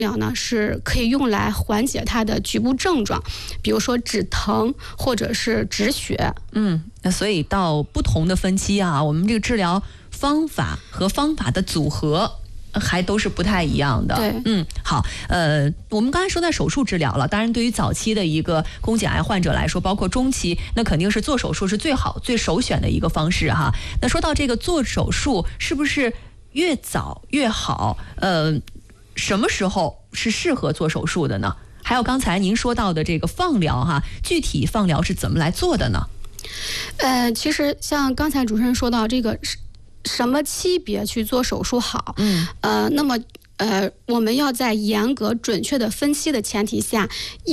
疗呢是可以用来缓解它的局部症状，比如说止疼或者是止血。 那所以到不同的分期啊，我们这个治疗方法和方法的组合还都是不太一样的。 对， 好，我们刚才说在手术治疗了，当然对于早期的一个宫颈癌患者来说，包括中期，那肯定是做手术是最好、最首选的一个方式哈。那说到这个做手术，是不是越早越好？什么时候是适合做手术的呢？还有刚才您说到的这个放疗哈，具体放疗是怎么来做的呢？ 其实像刚才主持人说到这个什么期别去做手术好，那么我们要在严格准确的分期的前提下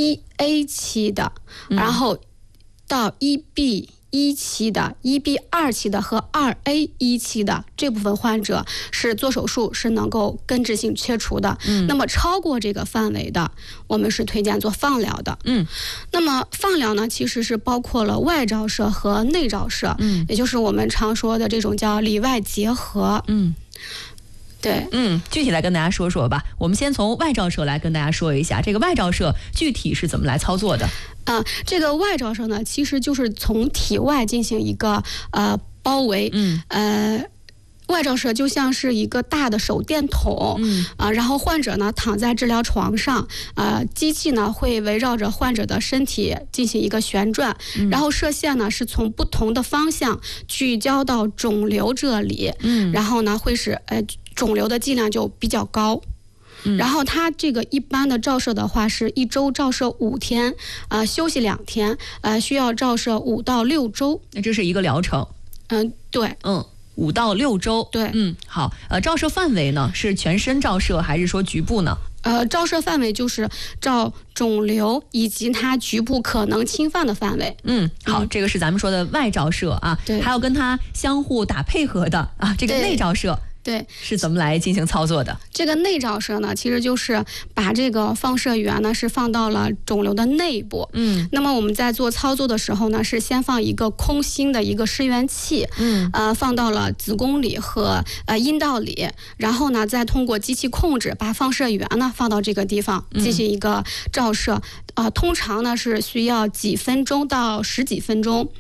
，1A 期的，然后到1B 1期的、1B 2期的和2A 1期的这部分患者是做手术是能够根治性切除的。那么超过这个范围的，我们是推荐做放疗的。那么放疗呢，其实是包括了外照射和内照射，也就是我们常说的这种叫里外结合。对， 具体来跟大家说说吧。我们先从外照射来跟大家说一下，这个外照射具体是怎么来操作的？ 这个外照射呢，其实就是从体外进行一个包围。外照射就像是一个大的手电筒，然后患者呢躺在治疗床上，机器呢会围绕着患者的身体进行一个旋转，然后射线呢是从不同的方向聚焦到肿瘤这里，然后呢会使肿瘤的剂量就比较高。然后它这个一般的照射的话是1周照射5天，休息2天，需要照射5到6周。 那这是一个疗程。 对 ，5到6周。 对， 好，照射范围呢是全身照射还是说局部呢？ 照射范围就是照肿瘤以及它局部可能侵犯的范围。 好，这个是咱们说的外照射啊， 对， 还有跟它相互打配合的啊，这个内照射。 对， 是怎么来进行操作的？ 这个内照射呢，其实就是把这个放射源呢是放到了肿瘤的内部。那么我们在做操作的时候呢，是先放一个空心的一个示源器，放到了子宫里和阴道里，然后呢再通过机器控制把放射源呢放到这个地方进行一个照射。通常呢是需要几分钟到10几分钟，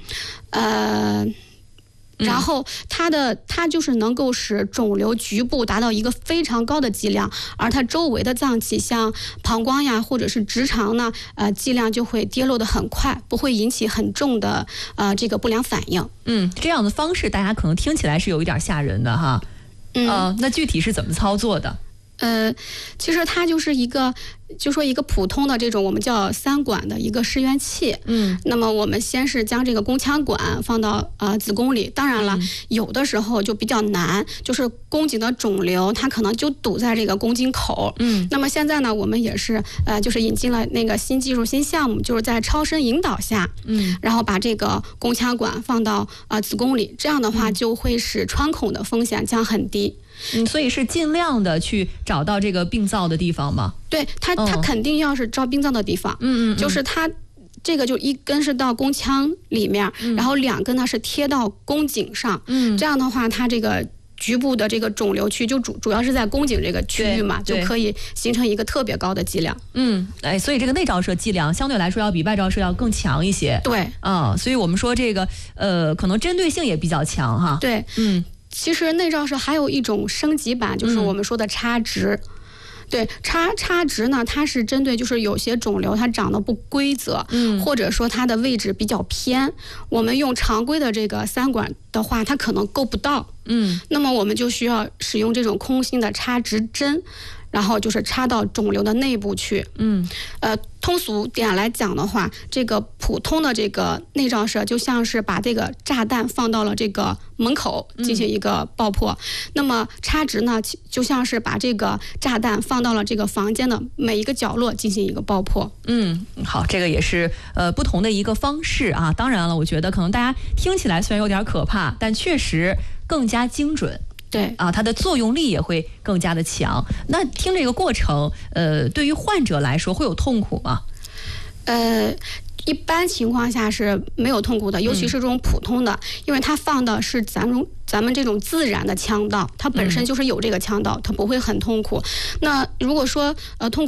然后它就是能够使肿瘤局部达到一个非常高的剂量，而它周围的脏器像膀胱呀或者是直肠呢，剂量就会跌落得很快，不会引起很重的这个不良反应。 这样的方式大家可能听起来是有一点吓人的哈。那具体是怎么操作的？ 其实它就是一个普通的这种我们叫3管的一个示源器。那么我们先是将这个宫腔管放到子宫里，当然了，有的时候就比较难，就是宫颈的肿瘤它可能就堵在这个宫颈口。那么现在呢，我们也是就是引进了那个新技术新项目，就是在超声引导下，然后把这个宫腔管放到子宫里，这样的话就会使穿孔的风险降很低。 所以是尽量的去找到这个病灶的地方吗？ 对，它肯定要是照病灶的地方。就是它这个就1根是到宫腔里面，然后2根呢是贴到宫颈上。这样的话，它这个局部的这个肿瘤区就主要是在宫颈这个区域嘛，就可以形成一个特别高的剂量。 所以这个内照射剂量相对来说要比外照射要更强一些。 对， 所以我们说这个可能针对性也比较强哈。 对，其实内照射还有一种升级版，就是我们说的插植。对，插植呢，它是针对就是有些肿瘤它长得不规则，或者说它的位置比较偏，我们用常规的这个3管的话，它可能够不到。那么我们就需要使用这种空心的插植针，然后就是插到肿瘤的内部去。通俗点来讲的话，这个普通的这个内照射就像是把这个炸弹放到了这个门口进行一个爆破，那么插植呢就像是把这个炸弹放到了这个房间的每一个角落进行一个爆破。 好，这个也是不同的一个方式啊。当然了，我觉得可能大家听起来虽然有点可怕，但确实更加精准。 对它的作用力也会更加的强。那听这个过程，对于患者来说会有痛苦吗？ 一般情况下是没有痛苦的，尤其是这种普通的，因为它放的是咱们这种自然的腔道，它本身就是有这个腔道，它不会很痛苦。那如果说痛苦